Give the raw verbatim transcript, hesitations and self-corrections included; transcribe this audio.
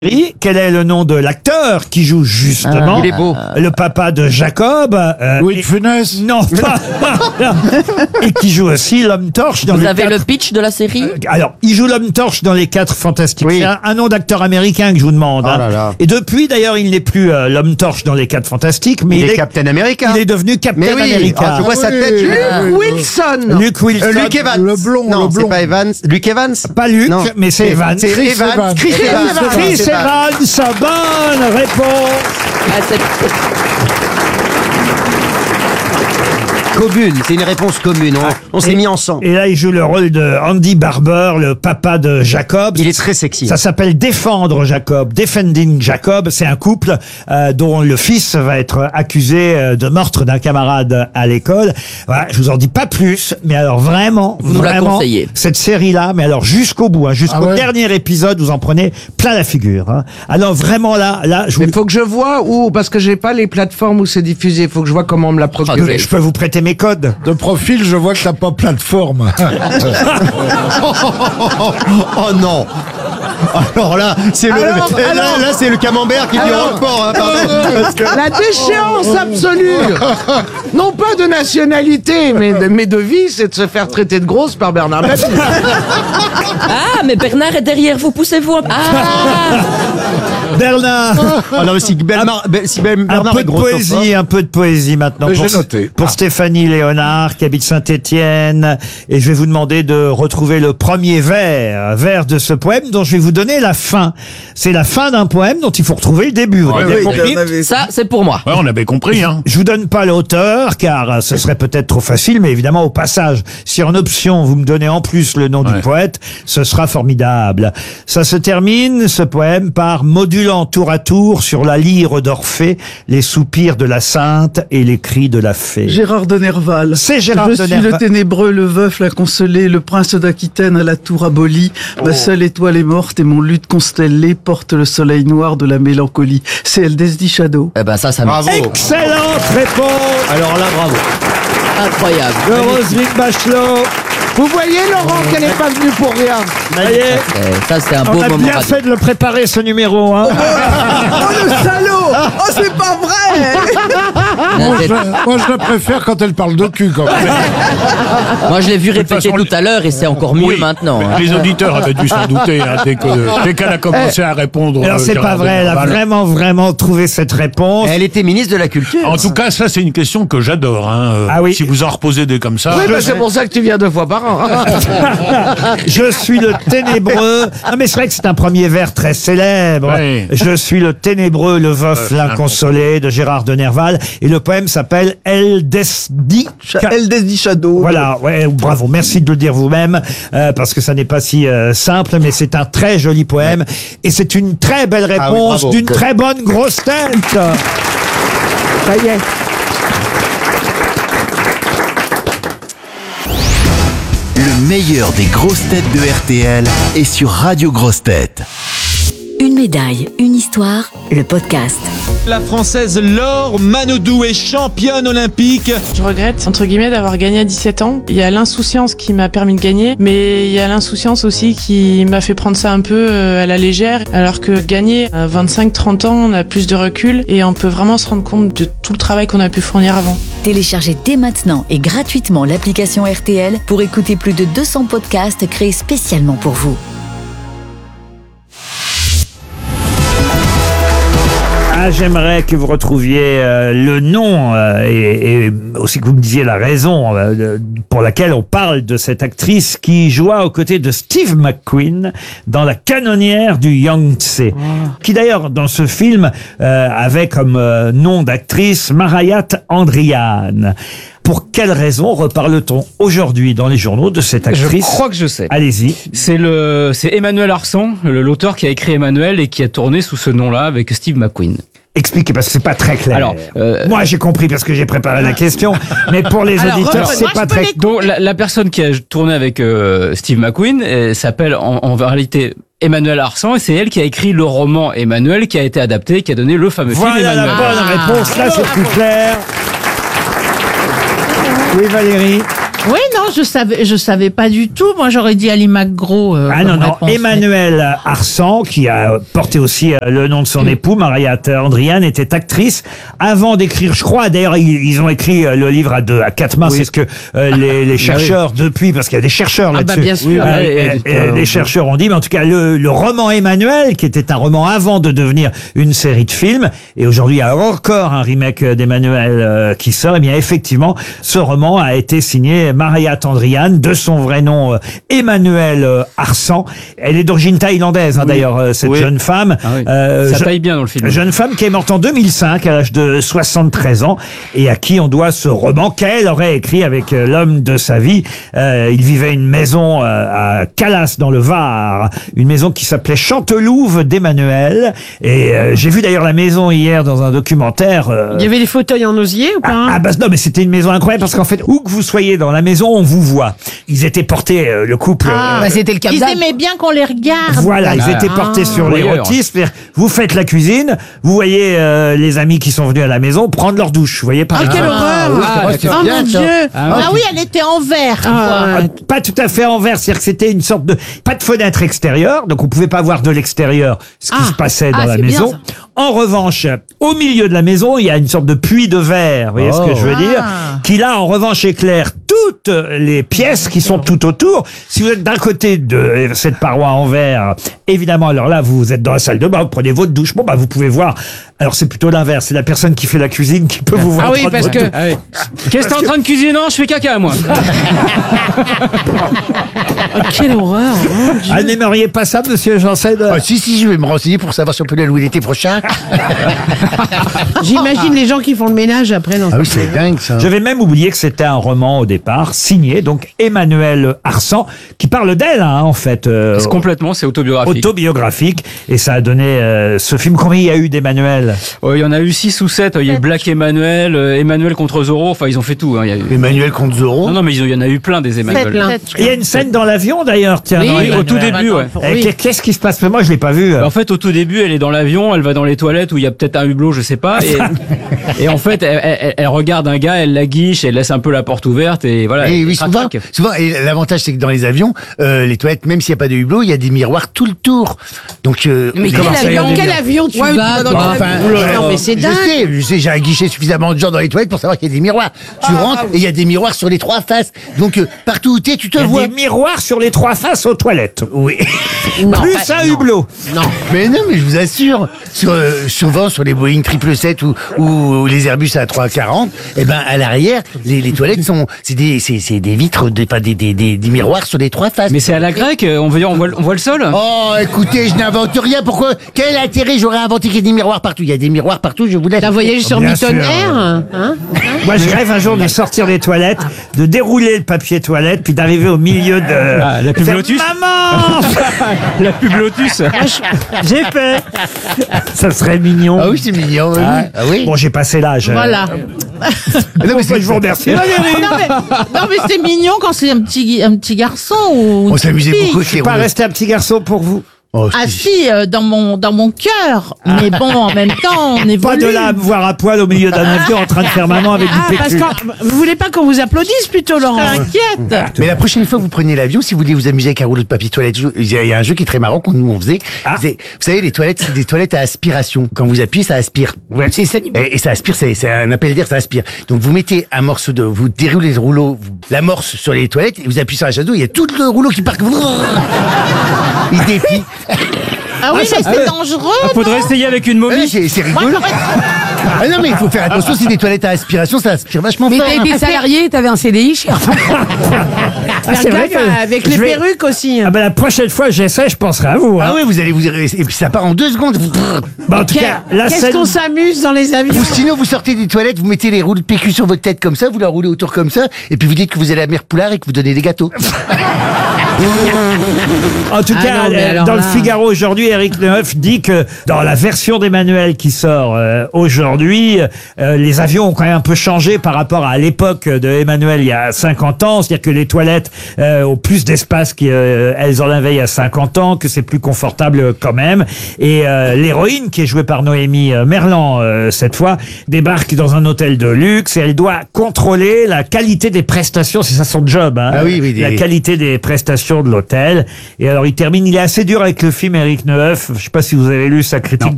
Quel est le nom de l'acteur qui joue justement Il est beau. le papa de Jacob euh, Louis de et- Funès. Non, pas. Et qui joue aussi l'homme torche dans Vous les avez quatre... le pitch de la série? Alors, il joue l'homme torche dans les quatre fantastiques. Oui. C'est un, un nom d'acteur américain que je vous demande. Oh hein. là là. Et depuis, d'ailleurs, il n'est plus euh, l'homme torche dans les quatre fantastiques, mais Il il, est Captain America. il est devenu Captain Mais oui, America. ah, tu vois sa tête. tu- Ah. Wilson. Luke Wilson. Euh, Luke Evans. Le blond, Non, le blond. c'est pas Evans. Luke Evans. Pas Luke, Non. mais c'est Evans. C'est Chris Evans. Evans. Chris Chris Evans. Evans. Chris C'est pas- Evans, bonne réponse. Ah, c'est- Commune, c'est une réponse commune. On, on s'est Et- mis ensemble. Et là, il joue le rôle de Andy Barber, le papa de Jacob. Il est très sexy. Ça s'appelle Défendre Jacob, Defending Jacob. C'est un couple euh, dont le fils va être accusé euh, de meurtre d'un camarade à l'école. Voilà, je vous en dis pas plus, mais alors vraiment, Vous nous la vraiment, conseillez. cette série-là, mais alors jusqu'au bout, hein, jusqu'au Ah ouais dernier épisode, vous en prenez plein la figure. Hein. Alors vraiment là, là, je, vous, Mais faut que je vois où, parce que j'ai pas les plateformes où c'est diffusé. Faut que je vois comment on me l'a procuré. je peux vous prêter mes codes. De profil, je vois que t'as pas plateforme. Oh non. Alors là, c'est le, Alors, là, alors- là, c'est le camembert qui dit Alors- Roquefort. Hein, pardon. Parce que- La déchéance absolue. Non pas de nationalité, mais de, mais de vie, c'est de se faire traiter de grosse par Bernard Mabille. Ah, mais Bernard est derrière vous, poussez-vous un peu. Ah, Bernard, Oh non, mais si Bernard, si un Bernard peu est de grossophobe. poésie, un peu de poésie maintenant Mais pour, j'ai noté. pour Ah. Stéphanie Léonard qui habite Saint-Étienne, et je vais vous demander de retrouver le premier vers, vers de ce poème dont je vais vous donner la fin. C'est la fin d'un poème dont il faut retrouver le début. Vous avez oui, compris ça, c'est pour moi. Ouais, on avait compris, hein. Je vous donne pas l'auteur car euh, ce serait peut-être trop facile, mais évidemment au passage, si en option vous me donnez en plus le nom du Ouais. poète, ce sera formidable. Ça se termine, ce poème, par modulant tour à tour sur la lyre d'Orphée les soupirs de la sainte et les cris de la fée. Gérard de Nerval. C'est Gérard Je de suis Nerval. le ténébreux, le veuf, la consolée, le prince d'Aquitaine à la tour abolie. Ma seule étoile est morte et mon luth constellé porte le soleil noir de la mélancolie. C'est El Desdi Shadow. Eh ben, ça, ça Bravo. Excellente réponse Alors là, bravo. incroyable. de Roselyne Bachelot. Vous voyez, Laurent, qu'elle n'est pas venue pour rien. Ça y est, Eh, Ça, c'est un beau on a moment bien radio. fait de le préparer ce numéro. Hein. Oh le salaud! Oh c'est pas vrai! Moi je, moi, je la préfère quand elle parle de cul, quand même. Moi, je l'ai vu répéter façon, tout à l'heure et c'est encore mieux Oui, maintenant. hein. Les auditeurs avaient dû s'en douter hein, dès que dès qu'elle a commencé à répondre. Alors euh, c'est pas Gérard vrai, elle a Denerval. vraiment vraiment trouvé cette réponse. Elle était ministre de la Culture. En tout cas, ça c'est une question que j'adore. Hein. euh, Ah oui. Si vous en reposez des comme ça. Oui, mais c'est pour ça que tu viens deux fois par an. Je suis le ténébreux. Non mais c'est vrai que c'est un premier vers très célèbre. Oui. Je suis le ténébreux, le veuf, Veuf, l'inconsolé de Gérard de Nerval. Et le poème s'appelle El Desdi. El Desdi Shadow. Voilà, ouais, bravo. Merci de le dire vous-même, euh, parce que ça n'est pas si euh, simple, mais c'est un très joli poème. Et c'est une très belle Ah oui, réponse bravo. d'une très bonne grosse tête. Ça y est. Le meilleur des grosses têtes de R T L est sur Radio Grosses Têtes. Une médaille, une histoire, le podcast. La Française Laure Manodou est championne olympique. Je regrette, entre guillemets, d'avoir gagné à dix-sept ans. Il y a l'insouciance qui m'a permis de gagner, mais il y a l'insouciance aussi qui m'a fait prendre ça un peu euh, à la légère, alors que gagner à vingt-cinq trente ans, on a plus de recul et on peut vraiment se rendre compte de tout le travail qu'on a pu fournir avant. Téléchargez dès maintenant et gratuitement l'application R T L pour écouter plus de deux cents podcasts créés spécialement pour vous. Ah, j'aimerais que vous retrouviez euh, le nom euh, et, et aussi que vous me disiez la raison euh, de- pour laquelle on parle de cette actrice qui joua aux côtés de Steve McQueen dans La canonnière du Yangtze, qui d'ailleurs dans ce film euh, avait comme euh, nom d'actrice Marayat Andrian. Pour quelle raison reparle-t-on aujourd'hui dans les journaux de cette Je actrice? crois que je sais. Allez-y. C'est le, c'est Emmanuel Arsan, le- l'auteur qui a écrit Emmanuel et qui a tourné sous ce nom-là avec Steve McQueen. Expliquez parce que c'est pas très clair. Alors, euh, moi j'ai compris parce que j'ai préparé la question, mais pour les Alors, auditeurs reprenez. c'est Moi, pas je peux très. les- donc la, la personne qui a tourné avec euh, Steve McQueen euh, s'appelle en, en réalité Emmanuel Arsan et c'est elle qui a écrit le roman Emmanuel qui a été adapté, qui a donné le fameux film Voilà la Emmanuel. bonne réponse. Là c'est plus clair. Oui Valérie. Oui, non, non, je savais, je savais pas du tout. Moi, j'aurais dit Ali McGraw. Euh, Ah non, comme non, réponse. Emmanuelle Arsan, qui a porté aussi euh, le nom de son époux, Maria Andrian, était actrice. Avant d'écrire, je crois, d'ailleurs, ils, ils ont écrit euh, le livre à deux, à quatre mains, c'est ce que euh, les, les chercheurs, depuis, parce qu'il y a des chercheurs Ah bah, là-dessus, bien sûr. euh, Oui, euh, ouais, euh, euh, les chercheurs ont dit, mais en tout cas, le, le roman Emmanuel, qui était un roman avant de devenir une série de films, et aujourd'hui, il y a encore un remake d'Emmanuel euh, qui sort, et bien, effectivement, ce roman a été signé Maria Andrian, de son vrai nom, euh, Emmanuel euh, Arsan. Elle est d'origine thaïlandaise, hein, Oui. d'ailleurs, euh, cette Oui. jeune femme. Ah oui. Euh, Ça je- taille bien dans le film. Jeune femme qui est morte en deux mille cinq, à l'âge de soixante-treize ans, et à qui on doit ce roman qu'elle aurait écrit avec euh, l'homme de sa vie. Euh, il vivait une maison euh, à Calas, dans le Var, une maison qui s'appelait Chantelouve d'Emmanuel. Et euh, j'ai vu d'ailleurs la maison hier dans un documentaire. euh, Il y avait des fauteuils en osier ou pas? ah bah non, mais c'était une maison incroyable parce qu'en fait, où que vous soyez dans la maison, on vous voit. Ils étaient portés, euh, le couple. Ah, euh, Ils aimaient bien qu'on les regarde. voilà, ils étaient Ah. portés sur Voyeur. l'érotisme. C'est-à-dire, vous faites la cuisine, vous voyez euh, les amis qui sont venus à la maison prendre leur douche. Vous voyez par Ah, exemple. quelle horreur. oui, c'est vrai, c'est Oh bien, mon ça. Dieu. Ah, Ah oui, elle était en verre. Ah, pas tout à fait envers, c'est-à-dire que c'était une sorte de pas de fenêtre extérieure, donc on pouvait pas voir de l'extérieur ce qui Ah. se passait dans Ah, la c'est bien, maison. ça. En revanche, au milieu de la maison, il y a une sorte de puits de verre, vous voyez ce que je veux dire, Ah. qui là en revanche éclaire toutes les pièces qui sont tout autour. Si vous êtes d'un côté de cette paroi en verre, évidemment, alors là vous êtes dans la salle de bain, vous prenez votre douche, bon bah vous pouvez voir. Alors c'est plutôt l'inverse, c'est la personne qui fait la cuisine qui peut vous voir. Ah oui, prendre parce votre que. douche. Ah oui. Qu'est-ce que t'es en train de cuisiner? Non, je fais caca, moi. Quelle horreur. Mon Dieu. Ah, n'aimeriez pas ça, monsieur Janssen? Ah, si, si, je vais me renseigner pour savoir si on peut aller louer l'été prochain. J'imagine les gens qui font le ménage après dans Ah oui, c'est dingue ça. J'avais même oublié que c'était un roman au départ, signé donc Emmanuel Arsan, qui parle d'elle, hein, en fait. euh, C'est complètement, c'est autobiographique. autobiographique. Et ça a donné euh, ce film. Combien il y a eu d'Emmanuel? Oh, il y en a eu six ou sept. Il y a eu Black Emmanuel, euh, Emmanuel contre Zorro. Enfin, ils ont fait tout. Hein. Il y a eu... Emmanuel contre Zorro. Non, non, mais ils ont- il y en a eu plein des Emmanuel. plein. Il y a une scène dans l'avion d'ailleurs, tiens. Oui, dans au Emmanuel. tout début, ouais. Eh, Oui. Qu'est-ce qui se passe? Mais moi, je l'ai pas vu. Bah, en fait, au tout début, elle est dans l'avion, elle va dans les toilettes où il y a peut-être un hublot, je sais pas. Et, et en fait, elle, elle- elle regarde un gars, elle la guiche, elle laisse un peu la porte ouverte et voilà. Et elle oui, crac, souvent, crac. souvent, et l'avantage c'est que dans les avions, euh, les toilettes, même s'il n'y a pas de hublot, il y a des miroirs tout le tour. Donc, euh, Mais les- quel Comment ça, il y a avion, des quel liens avion tu Ouais, vas tu dans vas quel Enfin, avion euh, Non mais c'est je dingue. sais, je sais, j'ai un guichet suffisamment de gens dans les toilettes pour savoir qu'il y a des miroirs. Tu rentres et il y a des miroirs sur les trois faces. Donc euh, partout où t'es, tu te Il y a vois. des miroirs sur les trois faces aux toilettes. Oui. Plus un hublot. Non. Mais non, mais je vous assure, sur, euh, souvent sur les Boeing triple sept ou, ou les Airbus A trois cent quarante, eh ben à l'arrière, les, les toilettes sont, c'est des, c'est, c'est des vitres, des, pas des, des, des, des miroirs sur les trois faces. Mais c'est à la grecque, on veut dire, on voit, le- on voit le sol. Oh, écoutez, je n'invente rien. Pourquoi? Quel intérêt j'aurais inventé qu'il y ait des miroirs partout? Il y a des miroirs partout, je vous laisse. T'as voyagé sur Bien Milton sûr. Air hein Moi, je rêve un jour de sortir des toilettes, de dérouler le papier toilette, puis d'arriver au milieu de... Ah, la pub Faire, Lotus. Maman. La pub Lotus. J'ai fait. Ça serait mignon. Ah oui, c'est mignon. oui. Ah, Ah oui. Bon, j'ai passé l'âge. Voilà. Non, mais c'est- je vous remercie. non, mais, non, mais c'est mignon quand c'est un petit, un petit garçon ou On une s'amusait petite beaucoup fille. avec les Pas rouleaux. rester un petit garçon pour vous. Oh, Ah si. si, euh, dans mon dans mon cœur. Mais bon, en même temps, on évolue. Pas de là à me voir à poil au milieu d'un avion en train de faire maman avec Ah du parce PQ. que vous voulez pas qu'on vous applaudisse plutôt Je Laurent serais inquiète. Mais la prochaine fois que vous prenez l'avion, si vous voulez vous amuser avec un rouleau de papier toilette, je- il y a il y a un jeu qui est très marrant qu'on nous on faisait. Ah. C'est- Vous savez, les toilettes, c'est des toilettes à aspiration. Quand vous appuyez, ça aspire. C'est ça. Et, et ça aspire, c'est c'est un appel d'air, ça aspire. Donc vous mettez un morceau de, vous déroulez le rouleau, vous l'amorce sur les toilettes et vous appuyez sur la chasse d'eau, il y a tout le rouleau qui part. Il se déplie. Ah oui, Ah, ça- mais ah c'est ouais. dangereux. Ah, faudrait essayer avec une Ouais, momie. c'est c'est rigolo. Ah non, mais il faut faire attention, c'est des toilettes à aspiration, ça aspire vachement Mais fort. t'as été salarié, t'avais un C D I chez Ah, c'est vrai que avec je les vais- perruques aussi. Ah ben la prochaine fois que j'essaie, je penserai à vous. Hein. Ah oui, vous allez vous et puis ça part en deux secondes. Bah, en tout cas, la Qu'est-ce scène... qu'on s'amuse dans les avions Ou sinon, vous sortez des toilettes, vous mettez les rouleaux de P Q sur votre tête comme ça, vous la roulez autour comme ça, et puis vous dites que vous allez à Mère Poulard et que vous donnez des gâteaux. En tout Ah cas, non, mais euh, alors dans le là- Figaro aujourd'hui, Éric Neuf dit que dans la version d'Emmanuel qui sort euh, aujourd'hui, euh, les avions ont quand même un peu changé par rapport à l'époque de Emmanuel il y a cinquante ans. C'est-à-dire que les toilettes euh, ont plus d'espace qu'elles en avaient il y a cinquante ans, que c'est plus confortable quand même. Et euh, l'héroïne, qui est jouée par Noémie euh, Merlan euh, cette fois, débarque dans un hôtel de luxe et elle doit contrôler la qualité des prestations. C'est ça son job, hein, Ah oui, oui, la des- qualité des prestations de l'hôtel. Et alors il termine, il est assez dur avec le film, Éric Neuf. Je sais pas si vous avez lu sa critique